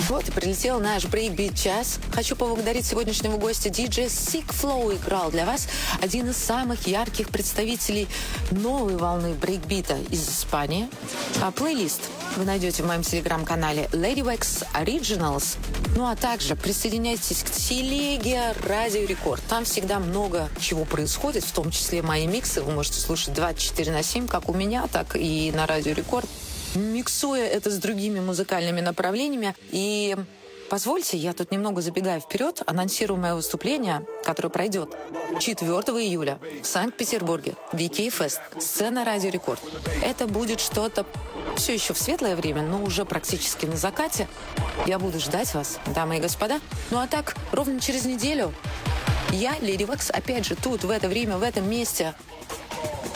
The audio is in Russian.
Вот и прилетел наш брейкбит-час. Хочу поблагодарить сегодняшнего гостя. Диджей Sick Flow играл для вас один из самых ярких представителей новой волны брейкбита из Испании. Плейлист вы найдете в моем телеграм-канале Lady Wax Originals. Ну а также присоединяйтесь к телеге Радио Рекорд. Там всегда много чего происходит, в том числе мои миксы. Вы можете слушать 24/7, как у меня, так и на Радио Рекорд, миксуя это с другими музыкальными направлениями. И позвольте, я тут немного забегаю вперед, анонсирую мое выступление, которое пройдет 4 июля в Санкт-Петербурге, VK Fest, сцена Радио Рекорд. Это будет что-то все еще в светлое время, но уже практически на закате. Я буду ждать вас, дамы и господа. Ну а так, ровно через неделю я, Lady Wax, опять же тут, в это время, в этом месте,